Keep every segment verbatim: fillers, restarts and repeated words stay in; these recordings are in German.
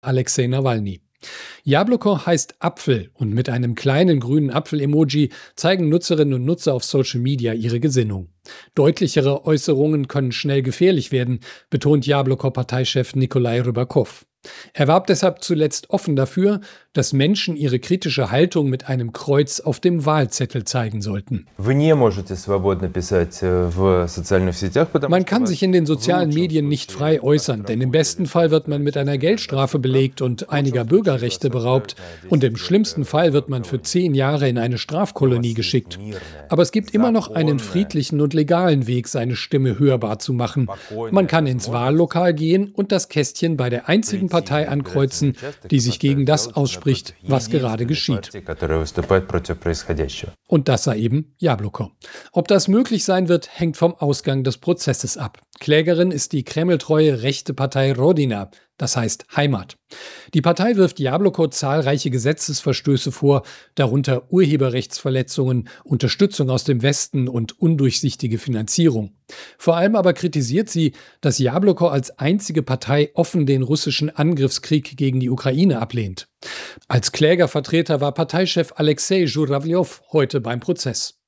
Alexei Nawalny. Jabloko heißt Apfel und mit einem kleinen grünen Apfel-Emoji zeigen Nutzerinnen und Nutzer auf Social Media ihre Gesinnung. Deutlichere Äußerungen können schnell gefährlich werden, betont Jabloko-Parteichef Nikolai Rybakow. Er warb deshalb zuletzt offen dafür, dass Menschen ihre kritische Haltung mit einem Kreuz auf dem Wahlzettel zeigen sollten. Man kann sich in den sozialen Medien nicht frei äußern, denn im besten Fall wird man mit einer Geldstrafe belegt und einiger Bürgerrechte beraubt und im schlimmsten Fall wird man für zehn Jahre in eine Strafkolonie geschickt. Aber es gibt immer noch einen friedlichen und legalen Weg, seine Stimme hörbar zu machen. Man kann ins Wahllokal gehen und das Kästchen bei der einzigen Partei ankreuzen, die sich gegen das ausspricht, was gerade geschieht. Und das sei eben Jabloko. Ob das möglich sein wird, hängt vom Ausgang des Prozesses ab. Klägerin ist die kremltreue rechte Partei Rodina, das heißt Heimat. Die Partei wirft Jabloko zahlreiche Gesetzesverstöße vor, darunter Urheberrechtsverletzungen, Unterstützung aus dem Westen und undurchsichtige Finanzierung. Vor allem aber kritisiert sie, dass Jabloko als einzige Partei offen den russischen Angriffskrieg gegen die Ukraine ablehnt. Als Klägervertreter war Parteichef Alexei Żurawljow heute beim Prozess.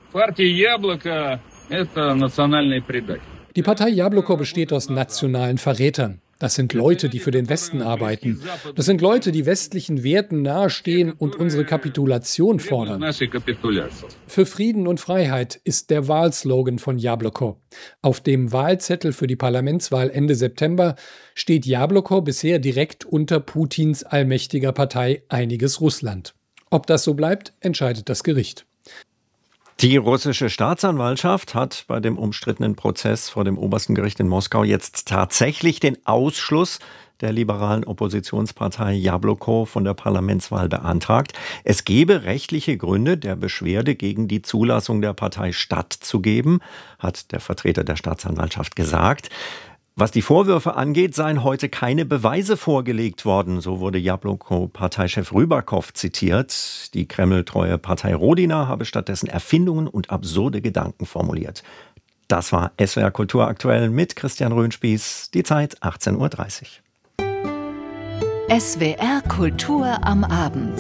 Die Partei Jabloko besteht aus nationalen Verrätern. Das sind Leute, die für den Westen arbeiten. Das sind Leute, die westlichen Werten nahestehen und unsere Kapitulation fordern. Für Frieden und Freiheit ist der Wahlslogan von Jabloko. Auf dem Wahlzettel für die Parlamentswahl Ende September steht Jabloko bisher direkt unter Putins allmächtiger Partei Einiges Russland. Ob das so bleibt, entscheidet das Gericht. Die russische Staatsanwaltschaft hat bei dem umstrittenen Prozess vor dem obersten Gericht in Moskau jetzt tatsächlich den Ausschluss der liberalen Oppositionspartei Jabloko von der Parlamentswahl beantragt. Es gebe rechtliche Gründe, der Beschwerde gegen die Zulassung der Partei stattzugeben, hat der Vertreter der Staatsanwaltschaft gesagt. Was die Vorwürfe angeht, seien heute keine Beweise vorgelegt worden, so wurde Jabloko-Parteichef Rybakow zitiert. Die kremltreue Partei Rodina habe stattdessen Erfindungen und absurde Gedanken formuliert. Das war S W R Kultur aktuell mit Christian Röhnspieß, die Zeit achtzehn Uhr dreißig. S W R Kultur am Abend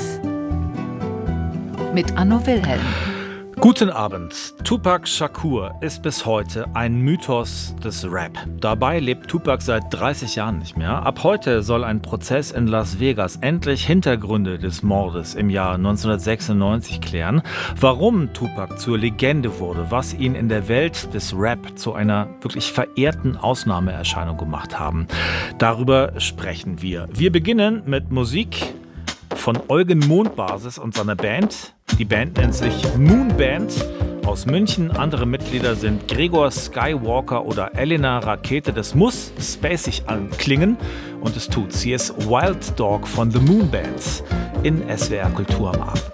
mit Anno Wilhelm. Guten Abend. Tupac Shakur ist bis heute ein Mythos des Rap. Dabei lebt Tupac seit dreißig Jahren nicht mehr. Ab heute soll ein Prozess in Las Vegas endlich Hintergründe des Mordes im Jahr neunzehnhundertsechsundneunzig klären. Warum Tupac zur Legende wurde, was ihn in der Welt des Rap zu einer wirklich verehrten Ausnahmeerscheinung gemacht haben. Darüber sprechen wir. Wir beginnen mit Musik von Eugen Mondbasis und seiner Band. Die Band nennt sich Moon Band aus München. Andere Mitglieder sind Gregor Skywalker oder Elena Rakete. Das muss spacig anklingen und es tut's. Hier ist Wild Dog von The Moon Band in S W R Kultur am Abend.